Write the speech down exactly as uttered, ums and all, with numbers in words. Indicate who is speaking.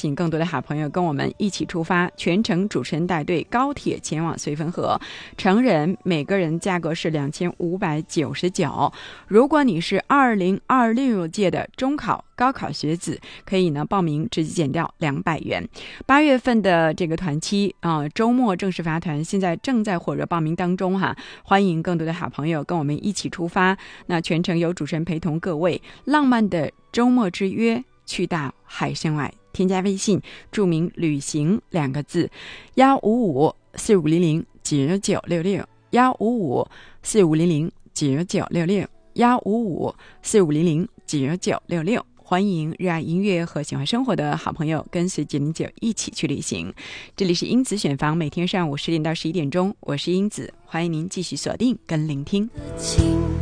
Speaker 1: 请更多的好朋友跟我们一起出发，全程主持人带队，高铁前往绥芬河。成人每个人价格是两千五百九十九。如果你是二零二六届的中考高考学子，可以呢报名直接减掉两百元。八月份的这个团期啊、呃，周末正式发团，现在正在火热报名当中哈，欢迎更多的好朋友跟我们一起出发。那全程由主持人陪同各位，浪漫的周末之约，去到海参崴。添加微信，注明旅行两个字，幺五五四五零零九九六六，幺五五四五零零九九六六，幺五五四五零零九九六六。欢迎热爱音乐和喜欢生活的好朋友跟随九零九一起去旅行。这里是英子选房，每天上午十点到十一点钟，我是英子，欢迎您继续锁定跟聆听。